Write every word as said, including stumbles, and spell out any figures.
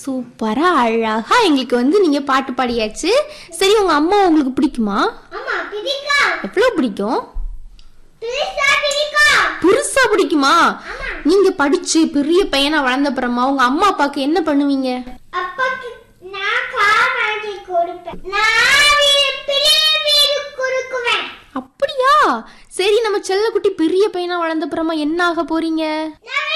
சூப்பரா அழகா எங்களுக்கு வந்து நீங்க பாட்டு பாடியாச்சு. சரி, உங்க அம்மா உங்களுக்கு பிடிக்குமா? எவ்வளவு பிடிக்கும்? பெருசா பிடிக்குமா? நீங்க படிச்சு பெரிய பையனா வளர்ந்த அப்புறமா உங்க அம்மா அப்பாக்கு என்ன பண்ணுவீங்க? அப்படியா? சரி, நம்ம செல்லக்குட்டி பெரிய பையனா வளர்ந்த அப்புறமா என்ன ஆக போறீங்க?